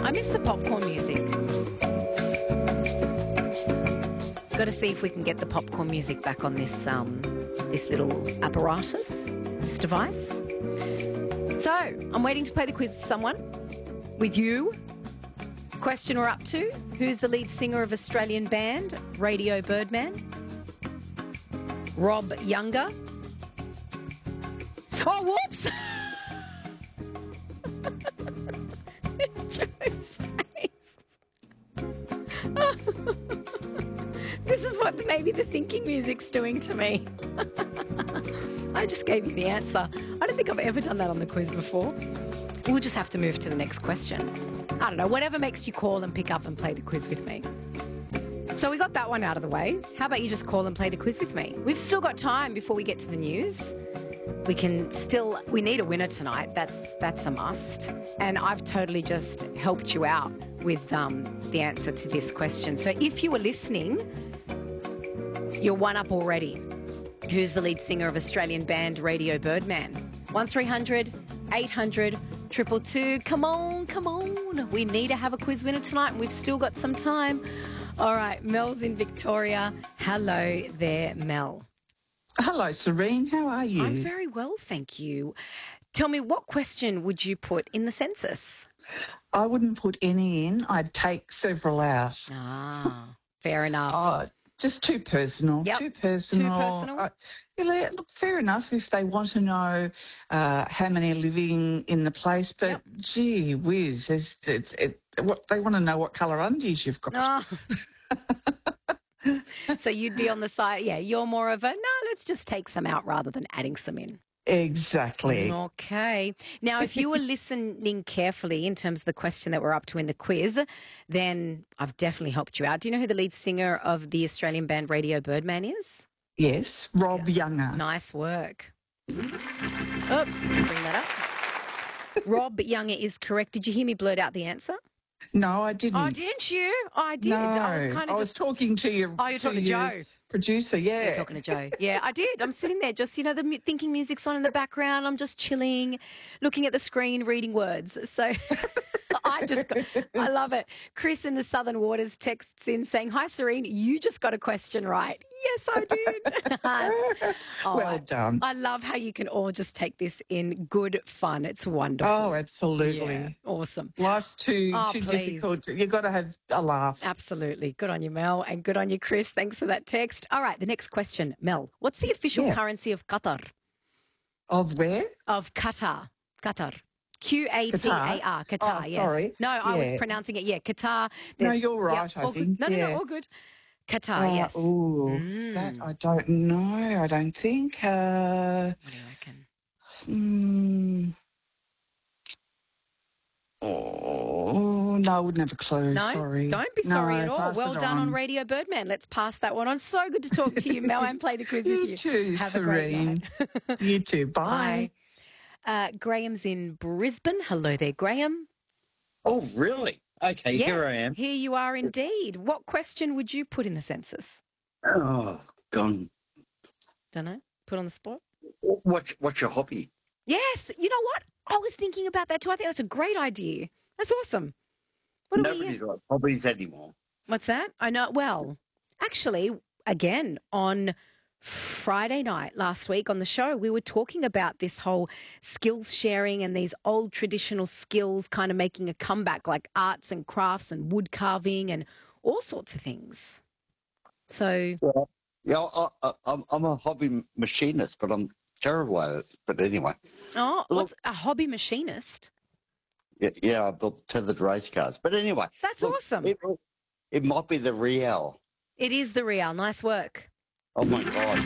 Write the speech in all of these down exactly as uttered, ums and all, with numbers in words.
I miss the popcorn music. Got to see if we can get the popcorn music back on this um, this little apparatus, this device. So, I'm waiting to play the quiz with someone, with you. Question we're up to, who's the lead singer of Australian band Radio Birdman? Rob Younger. Oh, whoops! Joe's face. This is what maybe the thinking music's doing to me. I just gave you the answer. I don't think I've ever done that on the quiz before. We'll just have to move to the next question. I don't know, whatever makes you call and pick up and play the quiz with me. So we got that one out of the way. How about you just call and play the quiz with me? We've still got time before we get to the news. We can still, we need a winner tonight. That's that's a must. And I've totally just helped you out with um, the answer to this question. So if you were listening, you're one up already. Who's the lead singer of Australian band Radio Birdman? one three hundred eight hundred two two two. Come on, come on. We need to have a quiz winner tonight and we've still got some time. All right, Mel's in Victoria. Hello there, Mel. Hello, Serene. How are you? I'm very well, thank you. Tell me, what question would you put in the census? I wouldn't put any in. I'd take several out. Ah, fair enough. Oh, just too personal. Yep. Too personal. Too personal. Uh, yeah, look, fair enough if they want to know uh, how many are living in the place, but Yep. gee whiz, it's, it, it, what, they want to know what colour undies you've got. Oh. So you'd be on the side, yeah, you're more of a, no, let's just take some out rather than adding some in. Exactly. Okay. Now, if you were listening carefully in terms of the question that we're up to in the quiz, then I've definitely helped you out. Do you know who the lead singer of the Australian band Radio Birdman is? Yes, Rob Younger. Nice work. Oops, bring that up. Rob Younger is correct. Did you hear me blurt out the answer? No, I didn't. Oh, didn't you? I did. No, I was kind I of was just... talking to your. Oh, you're talking to your Joe. Producer, yeah. You're talking to Joe. Yeah, I did. I'm sitting there just, you know, the mu- thinking music's on in the background. I'm just chilling, looking at the screen, reading words. So I just got, I love it. Chris in the Southern Waters texts in saying, hi, Serene, you just got a question right. Yes, I did. Oh, Well done. I love how you can all just take this in good fun. It's wonderful. Oh, absolutely. Yeah, awesome. Life's too Oh, too please. difficult. You've got to have a laugh. Absolutely. Good on you, Mel, and good on you, Chris. Thanks for that text. All right, the next question, Mel. What's the official Yeah. currency of Qatar? Of where? Of Qatar. Qatar. Q A T A R. Qatar, Oh, yes. sorry. No, I was Yeah. pronouncing it, yeah, Qatar. No, There's- you're right, yeah, I all good. think. No, no, yeah. no, all good. Qatar, Uh, yes. Ooh, Mm. that I don't know. I don't think. Uh, What do you reckon? mm, oh, no, I wouldn't have a clue. No, Sorry. don't be No, sorry at all. pass Well it done on. on. Radio Birdman. Let's pass that one on. So good to talk to you, Mel, and play the quiz You with you. too, Have a great Serene. night. You too. Bye. Uh, Graham's in Brisbane. Hello there, Graham. Oh, really? Okay, Yes, here I am. here you are indeed. What question would you put in the census? Oh, gone. Don't know. Put on the spot. What's, what's your hobby? Yes. You know what? I was thinking about that too. I think that's a great idea. That's awesome. What are we? Nobody's got hobbies anymore. What's that? I know. Well, actually, again, on Friday night last week on the show, we were talking about this whole skills sharing and these old traditional skills kind of making a comeback, like arts and crafts and wood carving and all sorts of things. So, Yeah, I, I, I'm, I'm a hobby machinist, but I'm terrible at it. But anyway, oh, what's a hobby machinist? yeah, yeah I built tethered race cars. But anyway. That's look, awesome. It, it might be the Real. It is the Real. Nice work. Oh, my God.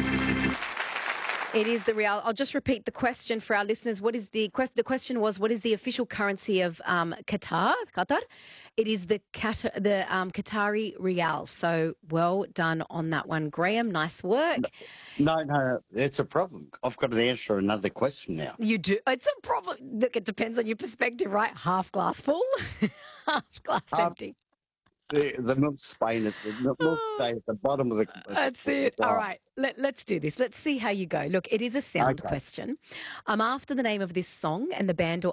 It is the Real. I'll just repeat the question for our listeners. What is the question? The question was, what is the official currency of um, Qatar? Qatar. It is the Qatar, the um, Qatari Real. So well done on that one, Graham. Nice work. No, no, it's a problem. I've got to answer another question now. You do. It's a problem. Look, it depends on your perspective, right? Half glass full, half glass Half- empty. The, the milk's staying at the milk staying at the bottom of the. That's it. All right. Let, let's do this. Let's see how you go. Look, it is a sound Okay. question. I'm after the name of this song and the band or